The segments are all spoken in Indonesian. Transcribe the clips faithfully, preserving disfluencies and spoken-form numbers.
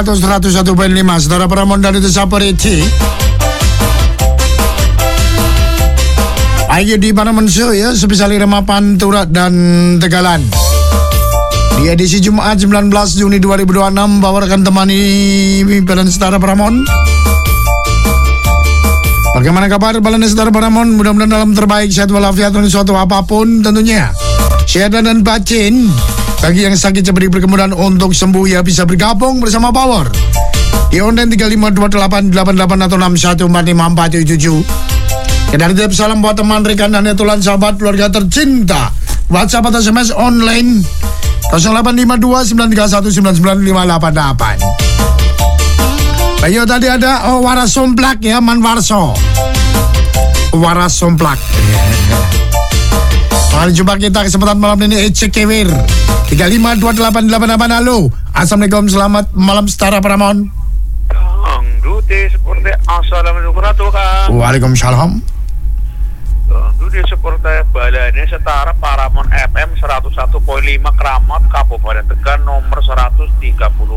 seratus satu koma lima Saudara Pramon dari Desa Periti. Ayo di Pramon Show ya, spesial Irama Pantura dan Tegalan. Di edisi Jumat sembilan belas Juni dua ribu dua puluh enam, Bawa rekan temani Balan Setara Pramon. Bagaimana kabar Balan Setara Pramon? Mudah-mudahan dalam terbaik, sehat walafiat untuk suatu apapun tentunya. Sehat dan batin. Bagi yang sakit seperti berkemudahan untuk sembuh ya bisa bergabung bersama Power di online tiga lima dua delapan delapan delapan atau enam satu empat lima empat tujuh tujuh. Kedari titip salam buat teman, rekan dan tulan sahabat keluarga tercinta. WhatsApp atau S M S online nol delapan lima dua sembilan tiga satu sembilan sembilan lima delapan delapan. Ayo tadi ada oh, Waras Somplak ya, Man Warso. Waras Somplak. Mari jumpa kita kesempatan malam ini Ece Kewir tiga lima dua delapan delapan delapan. Halo, assalamualaikum, selamat malam Setara Pramon. Kang Dude seperti assalamualaikum Kang. Waalaikumsalam. Kang Dude seperti balanya Setara Pramon F M seratus satu koma lima Kramat Kabupaten Tegal nomor seratus tiga puluh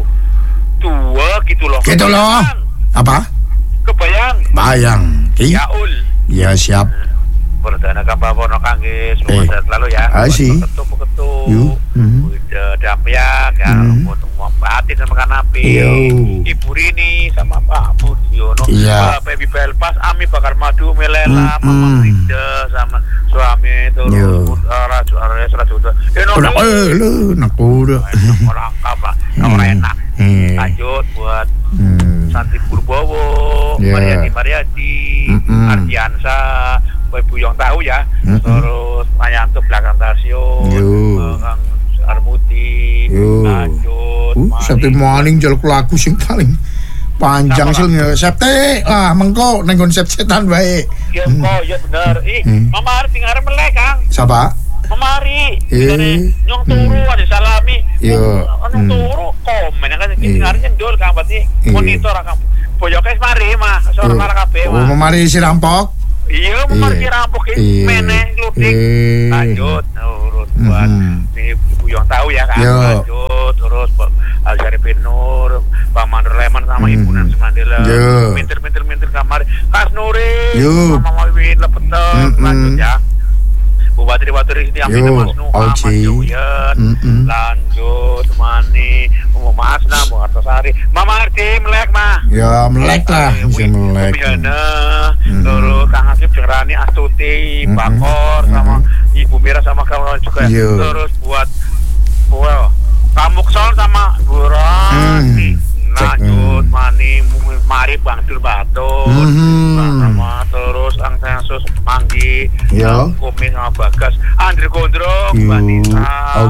dua gitu loh. Gitu loh. Apa? Kebayang. Bayang. Ki? Yaul. Ya siap. Perdana Kampar Wono Kangge, semoga eh. sehat selalu ya. Asih. Ketu-ketu, udah dampiak ya, untuk membatin sama Kanapi, Ibu Rini sama Pak Budiono, iya. Pak Baby Belpas, Ami Bakar Madu, Melela, Mama Rida sama suami itu, Raju Ares Raju itu. Udah, eh, lu nakuda. Orang apa? Orang enak. Lanjut buat Santi Purbowo, Mariadi Mariadi, Ardiansa. Ibu yang tahu ya, mm-hmm. Terus Mayanto belakang stasiun, Kang Armuti, lanjut. Uh, Sabtu morning jaluk laku sing paling panjang sih Sabtu. Ah, mengko nang konsep setan baik. Iya kok, ya bener. Ih, hmm. Mama Ari tinggal melek Kang. Siapa? Mama Ari. Eh. Nyong turu hmm. ada salami. Iya. Nyong turu komen kan tinggal nyendol Kang berarti monitor Kang. Boyoke mari mah, sore marang kabeh mah. Oh, mari si rampok. Iya, memarkir rampok ini, meneh, ludik, lanjut, urut buat ini ibu yang tahu ya kan, lanjut, terus Al-Syarifin Nur, Pak Mandor Leman sama Ibu Nansi Mandela, mintir-mintir-mintir kamar, Kas Nuri, Mama Wiwin Lepeter, lanjut ya. Bupati Wateri diambil Mas Nuh, Mas Juyan, lanjut, Mani, Umum Masna, Bu Hartosari, Mama Arti, melek mah. Ya melek lah, bisa melek. Bihana, terus Kang Hasib, Rani, Astuti, Bakor, sama Ibu Mira sama kawan juga. Terus buat, buat Kamukson sama Bu Rani. Lanjut, Mani, Mari Bang Dur Batur, sama terus Ang Sensus Manggi, Kumin sama Bagas, Andri Gondrong, Mbak Nita,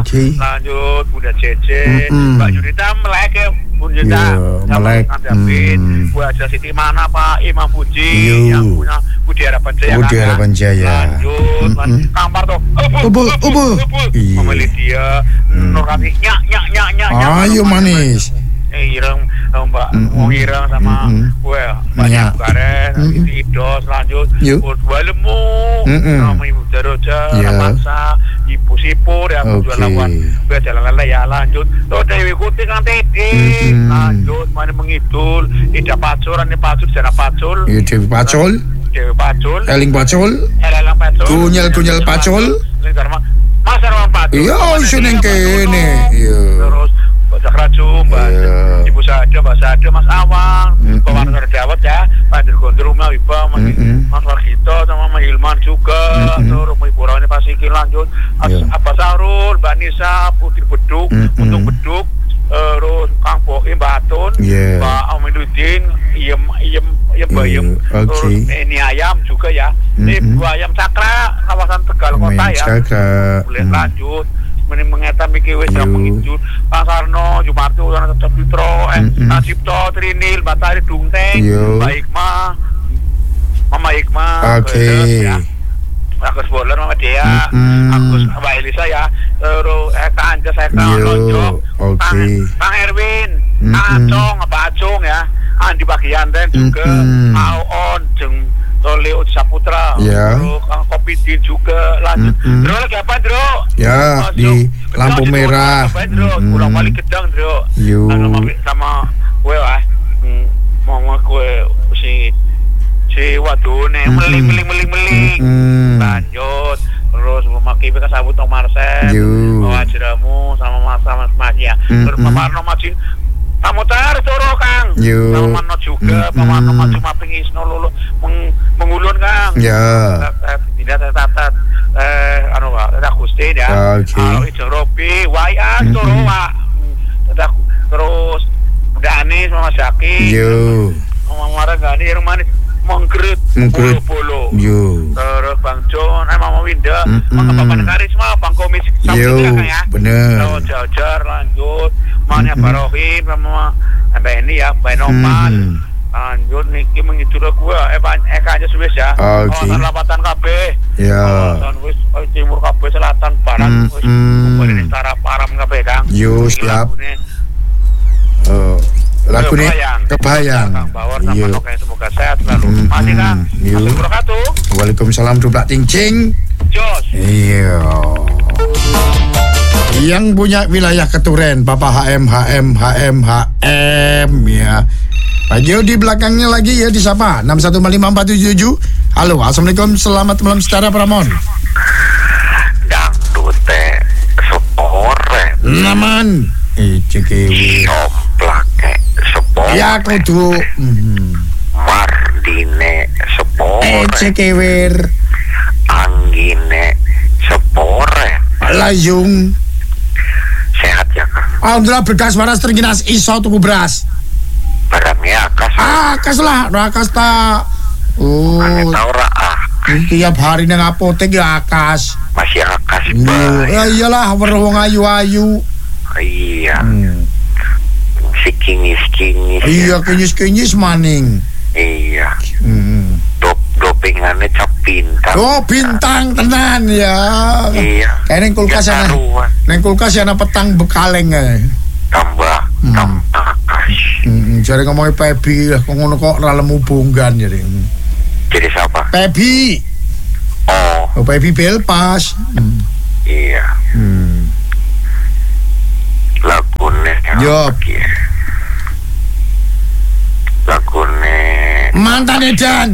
lanjut Bunda Cece, Mbak Yunita melek ya, Bunda Yunita, melek, Bu Aja Siti mana Pak Imam Puji, yang punya Budi Harapan Jaya, Budi Harapan Jaya, lanjut, Kampar tuh, ubu, ubu, Mama Lydia, Nurhati, nyak, nyak, nyak, nyak, ayo manis. Ireng, Mbak mau Ireng sama gue, banyak Karet, Idos, lanjut, Dua Lemu, sama Ibu Jaroja, Ramansa, Ibu Sipur, ya, jual lawan, gue jalan lele ya, lanjut, tuh Dewi Kuti kan Titi, lanjut, mana mengidul, Ida Pacul, ini Pacul, Jana Pacul, Dewi Pacul, Dewi Pacul, Eling Pacul, Eling Pacul, Kunyel Kunyel Pacul, Mas Arwan Pacul, iya, seneng kene, terus Baca Raju, Mbak yeah. Ibu Sada, Mbak Sada, Mas Awang, mm-hmm. Pak Warner Dawet ya, Pak Dir Gondrong, Mas Wiba, Mas, mm-hmm. Mas Wagito, sama Mas Hilman juga, mm-hmm. Terus Ibu Rawani Pasikin lanjut, yeah. Abah Sarul, Mbak Nisa, Putri Beduk, mm-hmm. Untung Beduk, terus Kang Boim, Mbak Atun, yeah. Mbak Aminuddin, Iem, Iem, Iem Bayem, yeah. Okay. Terus ini Ayam juga ya, mm-hmm. Ini Bu Ayam Cakra, kawasan Tegal Kota ya, boleh mm-hmm. lanjut. Meni mengetan mikir wis yang menginjur Pak Sarno, Jumarto, Ana Tetep Pitro, eh Nasipto, Trinil, Batari Dungteng, Mbak Ikma, Mama Ikma, oke. Agus Boler, Mama Dea, Agus Mbak Elisa ya, terus Eka Anjas, Eka Lonjong, Kang Erwin, Kang Acong, Pak Acong ya, Andi Bagianten juga, Aon, Jeng Leo Saputra, ya. Terus Kang Kopidin juga lanjut. Mm-hmm. Terus lagi apa, Bro? Ya, oh, di lampu merah. Kurang balik gedang, Bro. Yo. Sama sama kowe ah. Mama kowe si si wadone meling-meling-meling-meling. Lanjut terus memakai bekas sabut nang Marcel. Bawa jeramu sama Mas sama Mas ya. Terus pamarno maju Pamutar toro Kang. Sama Mano juga, pamarno maju maping isno lulu mengulun Kang. Ya. Tidak tatat eh anu Pak, ada Gusti ya. Kalau Ijo Robi, wayan toro Pak. Terus udah Anis sama Zaki. Yo. Mama marah gani yang manis mengkerut polo-polo. Yo. Terus Bang John, eh Mama Winda, Bang Bapak Karisma, Bang Komis Yo, bener. Terus Jajar lanjut, Manya Barohim sama Mbak ini ya, Mbak Nomal. Lanjut niki mengitura gua, eh eh aja suwes ya. Oke. Selatan K B. Ya. Kawasan wis timur K B, selatan barat wis. Kumpulin setara param K B Kang. Yo, siap. Oh. Lagu nih kebayang. Iya. Semoga sehat selalu. Mari Kang. Assalamualaikum. Waalaikumsalam dublak ting-cing. Jos. Iya. Yang punya wilayah Keturen, Papa H M H M H M H M ya. Pak Jo di belakangnya lagi ya disapa enam satu lima empat tujuh tujuh. Halo, assalamualaikum, selamat malam secara Pramon. Dangdut teh sopore. Naman. Eh cekewi. Soplake sepore. Ya kudu. Mardine sepore. Eh cekewer. Anggine sepore. Layung. Sehat ya Kang. Alhamdulillah berkas waras terginas iso tuku beras. Barangnya akas. Ah, akas lah, akas ta. Oh. Ane tau ra ah. Tiap hari nang apotek ya akas. Masih akas bae. Ya iyalah weruh wong ayu-ayu. Iya. Hmm. Si kinyis-kinyis. Iya, kinyis-kinyis maning. Iya. Hmm. Dop dopingannya cap bintang. Oh, bintang tenan ya. Iya. Kayak neng kulkas ya. Neng kulkas ya ana petang bekaleng ya. Tambah Hmm. tambah akas. Hmm, jare ngomongin Pebi lah, kok ngono kok ra lemu bonggan jare. Jadi siapa? Pebi. Oh. Oh, Pebi Belpas. Hmm. Iya. Hmm. Lagune Yo. Lagune Mantan Edan.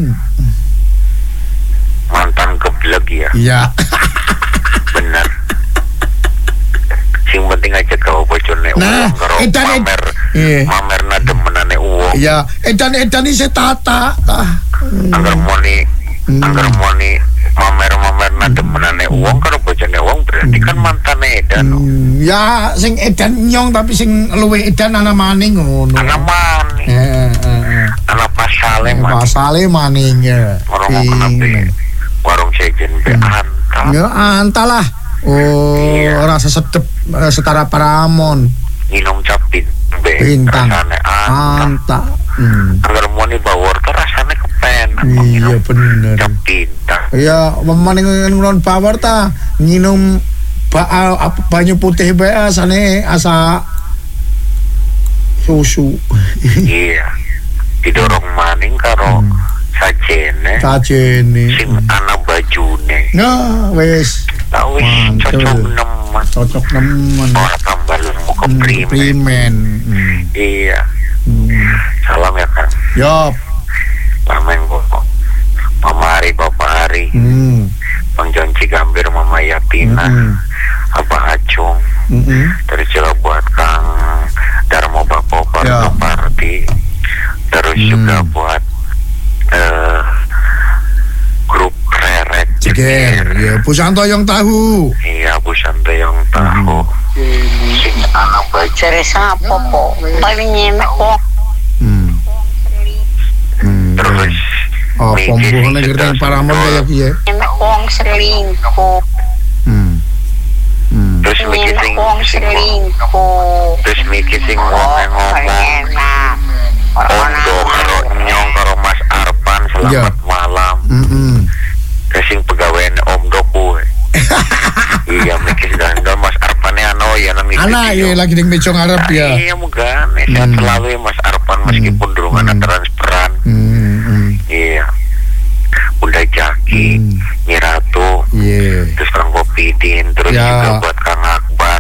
mantan geblek ya. Iya. Bener. Sing penting aja kau bojone Nah, uang karo edan, ed- mamer Iya. mamer na demenane uang. Iya, Edan Edan ini saya tata. Ah. Angger moni Hmm. angger moni mamer mamer na demenane uang karo bojone uang berarti kan mantane edan. Hmm, ya sing Edan nyong tapi sing luwe Edan ana maning ngono. Ana maning. Heeh, heeh. Ana pasale maning. Pasale maning ya. Orang kenapa warung sejen be antal. Ya antalah. Oh, Iya. rasa sedep eh, setara Paramon. Minum capit be Bintang. rasane antal. Anta. Hmm. Angger moni bawor ke rasane kepenak. Iya bener. Capit. Ya, maning ngon power ta nginum ba, apa, banyu putih bae asane asa susu. Iya. Didorong maning karo Hmm. sajene. Sajene. Sing ana bajune. Nah, wis Tau wis Mantul. cocok nemen. cocok nemen. Ora tambah lemu ke Hmm, primen. primen. Hmm. Iya. Hmm. Salam ya Kang. Yop. Pamen kok. Mama Ari, Bapak Ari, Hmm. Bang Jonci Gambir, Mama Yatina, Hmm. Abah Acung. Hmm. Terus juga buat Kang Darmo Bapo Ya. Parto Parti. Terus Hmm. juga buat eh, grup Reret Ceger, ya Pusanto yang tahu. Iya, Bu Santo yang tahu. Sing anak baju. Ceresa apa po? Paling nyemek po. Hmm. Hmm. Terus Oh, Miki pembunuhnya sing gerdeng kita Paramon sendol. kayak iya. Nyemek wong selingkuh. Hmm. Hmm. Terus Miki Nyemek sing wong sing selingkuh. Terus Miki sing Oh, ngomong ngomong. enak. Orang Ondo karo nyong karo Mas Arpan selamat Ya. malam. Hmm. Terus sing pegawai Omdo kuwe. Iya Miki sedangkan Mas Arpannya ano ya nang ngikuti Anak ya yo. lagi di Mecong Arab ya. Iya moga nih sehat Hmm. selalu ya Mas Arpan meskipun durung ana Hmm. transferan. Hmm. Hmm. Iya. Bunda Jaki, Hmm. Nyi Ratu, Iya. terus Kang Kopidin, terus Ya. juga buat Kang Akbar.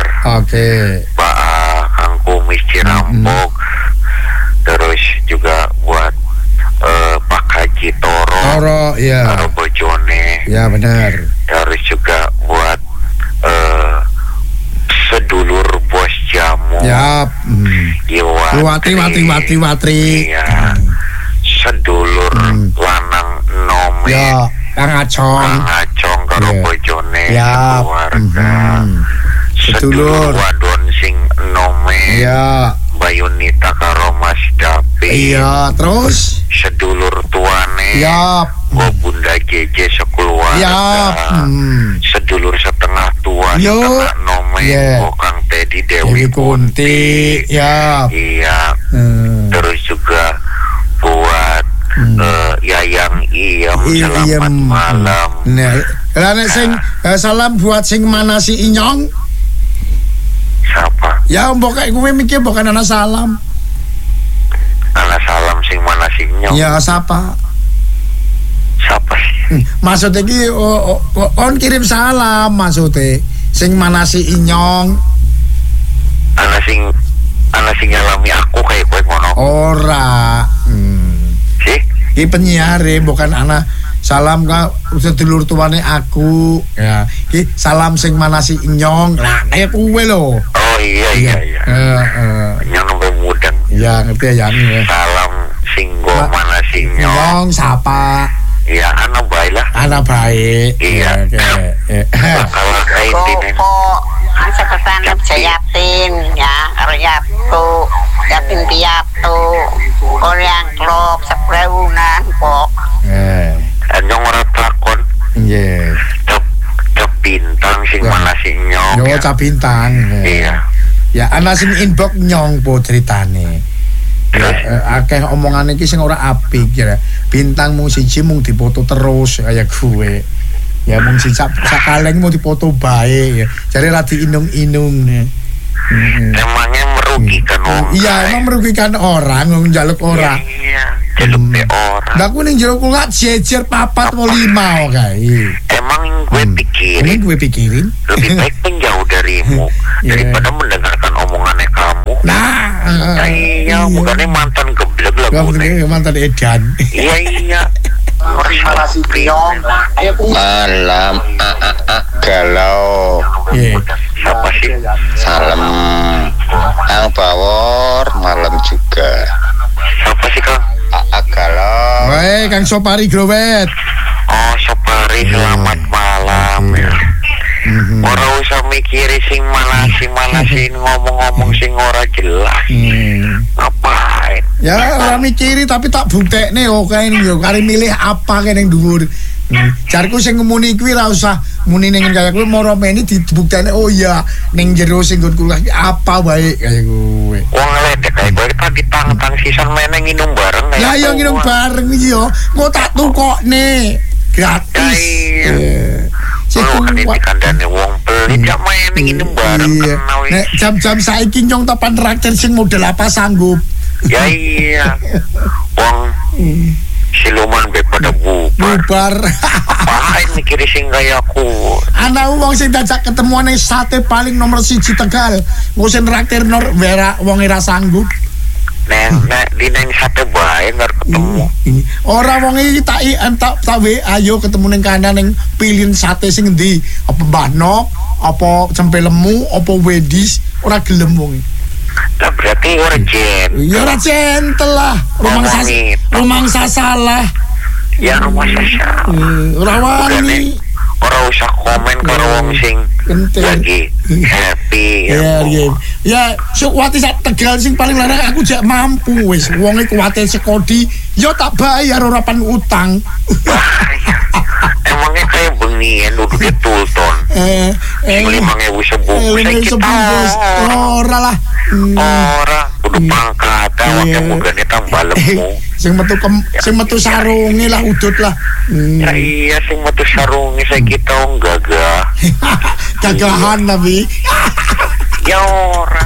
Oke. Pak Kang Kumis Cirampok. Terus juga buat uh, Pak Haji Toro. Toro, ya. Toro Bojone. Ya benar. Terus juga buat uh, sedulur bos jamu. Ya. Hmm. Iwatri. Watri, Watri, Watri, Watri. Iya. Hmm. Sedulur Hmm. lanang Nome. Ya, Kang Acong. Kang Acong karo Ya. bojone Ya. keluarga. Hmm. Sedulur Sedulur. wadon sing Nome. Ya. Bayunita karo Mas Dapi. Iya, terus? Sedulur tuane. Ya. Go Bunda Jeje sekeluarga. Ya. Hmm. Sedulur setengah tua, Yo. setengah Nome. Ya. Go Kang Teddy Dewi Dewi Kunti. Ya. Iya. Hmm. Terus juga buat Hmm. eh, Yayang Iem, selamat Iem. malam. Nah, lah nek sing eh, salam buat sing mana si Inyong. Siapa? Ya mbok kayak gue mikir bukan anak salam. Anak salam sing mana sih nyong? Ya siapa? Siapa sih? Hmm, Maksudnya ki oh, oh, oh, on kirim salam maksudnya. Sing mana si Inyong? Anak sing anak sing ngalami aku kayak gue ngono. Ora. Hmm. Sih? Ki penyiar ya, bukan anak salam ka sedulur tuane aku. Ya, ki salam sing mana si Inyong. Lah kayak kue lo. Oh iya iya iya. Eh, eh. Nyong sampai mudeng. Ya ngerti ya ya. Salam singgo Ma- mana sing nyong? Inyong sapa? Iya anak baik lah. Anak baik. Iya. Oke. Kalau kayak ini. Koko seketan Jayatin ya karo Yaptu Yapin Piatu Koreang Klop Sebreunan kok Eh. Nyong ora takon. Iya. Cep cep bintang sing Wah. mana sing nyong? Yo ya? ca bintang. Iya. Ya ana sing inbox nyong po ceritane. Ya, eh, akeh omongane iki sing ora apik ya. Bintang mung siji mung dipoto terus kaya gue. Ya mung sing sak sakaleng mau dipoto bae ya. Jare ra diinung-inung. Heeh. Emangnya merugikan orang. Iya, emang merugikan orang wong njaluk ora. Iya, jaluk Hmm. be orang. Lah ku ning jero kulak jejer papat atau lima kae. Emang gue Hmm. pikirin Ini gue pikirin. lebih baik menjauh darimu Iya. daripada mendengarkan omongannya kamu. Nah, Nah, iya, bukannya mantan geblek lah Gak gue. mungkin mantan edan. Iya iya. Masalah priong. Malam a a a galau. Iya. Siapa sih? Salam Ang Bawor malam juga. Siapa sih Kang? A a galau. Baik, Kang Sopari Growet. Oh, Sopari, selamat malam ya. Mhm. Ora usah mikiri sing mana sing mana sing ngomong-ngomong sing ora jelas. Hmm. Ngapain? Ya ora mikiri tapi tak buktekne oh kae yo kare milih apa kene ning dhuwur. Hmm. Jarku sing ngemuni kuwi ra usah muni ning kaya kuwi moro meni dibuktekne oh iya ning jero sing nggonku lagi apa wae kaya kuwi. Wong ledek kayak gue tadi tang-tang sisan meneng nginum bareng kayak Lah yo nginum bareng iki yo, kok tak tukokne gratis. Iya. Eh, Sing Lu kan kuat. dikandani wong pelit gak main nginum bareng Iya. kenal Nek jam-jam saiki nyong tapan traktir sing model apa sanggup. ya iya wong siluman be pada bubar Bubar. apain mikir sing kaya aku Ana wong sing dajak ketemuan ning sate paling nomor siji Tegal. Mau sing traktir nor wera wong ora sanggup. neng nek di neng sate bae ngar ketemu Ini ora wong iki tak tak tak we ayo ketemu ning kanan ning pilih sate sing endi? Apa Mbah Nok, apa Cempelemu, apa Wedis, ora gelem wong. lah berarti urgent Ya ora centel lah. Rumangsa Ngomongin. rumangsa salah. ya rumah sasa Eh, Ora wani. ora usah komen karo wong sing Penting. lagi happy Ya, ya. Ya, sok wati sak Tegal sing paling larang aku jak mampu wis. Wonge kuwate sekodi, yo tak bayar ora pan utang. emangnya kayak bengi ya duduk di Tulton Eh, eh. lima ngewu sebuku Eh, saya lima kita sebungkus. Ora lah. Hmm. ora udah pangkat waktu Iya. mugane tambah lemu Sing metu kem, sing metu sarunge lah udut lah. Hmm. ya iya sing metu sarungi saya kita wong gagah Gagahan tapi. ya ora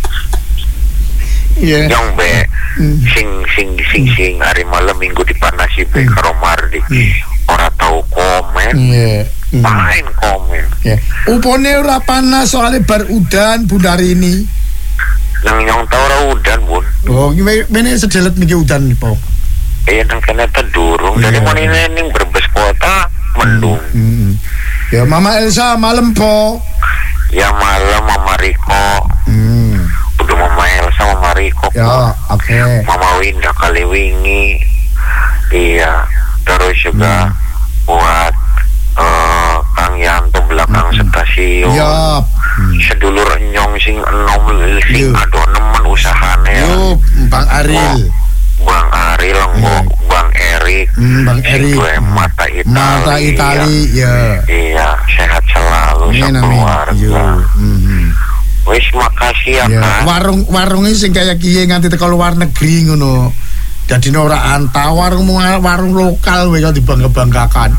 Iya. yang be Hmm. sing sing sing sing hari malam minggu dipanasi be karo Mardi ora tahu komen Iya. Hmm. Main komen. Ya. Upone ora panas soalnya bar udan Bundar ini. Nang nyong tau ora udan, Bun. Oh, ini sedelet niki udan nih, Po. Iya, nang kena tedurung. Iya. Jadi mau ini ning Brebes kota mendung. Hmm. Ya, Mama Elsa malam, Po. Ya malam Mama Riko. Hmm. Udah Mama Elsa, Mama Riko. Ya, oke. Okay. Mama Winda kali wingi. Iya. Terus juga hmm. buat uh, Kang Yanto belakang hmm. stasiun. Ya. Hmm. Sedulur nyong sing enom sing Yo. ado nemen usahane ya. Yo, Bang Aril. Bang Aril, yeah. Bang Erik, hmm, Bang Erik, Mata Itali, Mata Itali, ya. Iya, sehat selalu sekeluarga. Mm-hmm. Wis makasih ya, ya. Kan. Warung warungnya sing kayak kiye nganti teko luar negeri ngono. Dadi ora anta warung warung lokal wae kok dibangga-banggakan.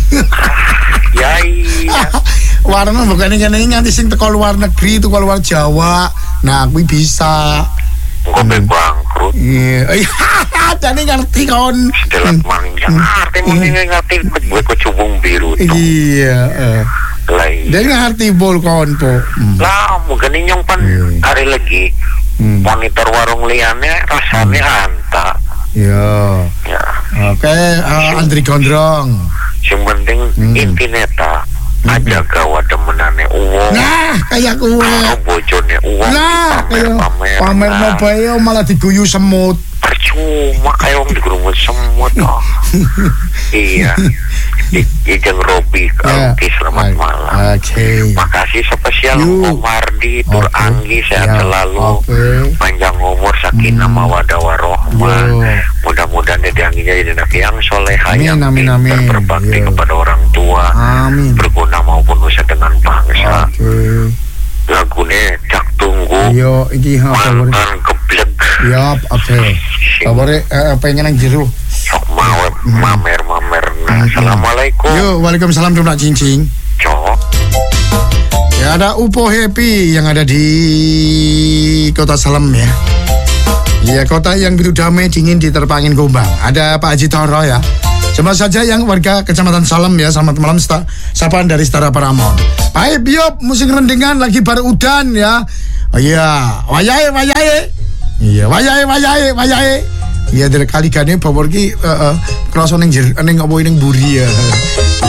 Ya iya. Warung bukan kene nganti sing teko luar negeri, teko luar Jawa. Nah, kuwi bisa. Kok hmm. bangkrut. Iya. Jane ngerti kon. Setelah maning ngerti maning ngerti gue kok cubung biru tuh. Iya, heeh. Lah. Dia ngerti bol kon po. Lah, mungkin nyong pan hari lagi hmm. monitor warung liane rasanya hmm. anta. Iya. Ya. Oke, uh, Andri Gondrong. Yang penting hmm. intineta aja gawa demenane uang. Nah, kayak gue. Oh, bojone uang. Nah, pamer-pamer. Pamer mobil malah diguyu semut. Percuma kayak orang digurungut semut. Oh. Iya. Ijeng Robi, ya. Oke, selamat malam. Oke. Okay. Makasih spesial Om Mardi, Tur okay. Anggi, sehat ya. Selalu. Okay. Panjang umur, sakinah hmm. mawadah warohmah. Mudah-mudahan Dede Angginya jadi anak yang soleha yang pintar berbakti Yo. Kepada orang tua. Amin. Berguna maupun usaha dengan bangsa. Okay. Lagunya Cak Tunggu. Yo, iki mantan keblek. Yap, oke. Okay. Kabare uh, pengen nang jero. Sok mau mamer-mamer. Nah, assalamualaikum. Yo, waalaikumsalam Cuma Cincing. Cok. Ya, ada Upo Happy yang ada di Kota Salem ya. Ya, kota yang begitu damai dingin diterpangin gombang. Ada Pak Haji Toro ya. Cuma saja yang warga Kecamatan Salem ya. Selamat malam, sta, sapaan dari Setara Paramon. Baik, biop musik rendengan lagi baru udan ya. Oh iya, wayahe wayahe. Iya, wayahe wayahe wayahe. Iya, dari kali gane bawor ki uh, uh, krasa ning ning opo ning buri ya.